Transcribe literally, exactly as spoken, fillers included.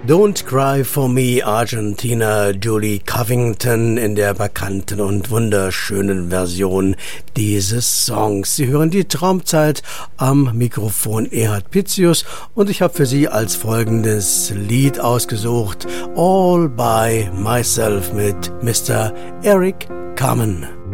Don't Cry for Me, Argentina, Julie Covington in der bekannten und wunderschönen Version dieses Songs. Sie hören die Traumzeit, am Mikrofon Erhard Pitzius, und ich habe für Sie als folgendes Lied ausgesucht: All by Myself mit Mister Eric Carmen.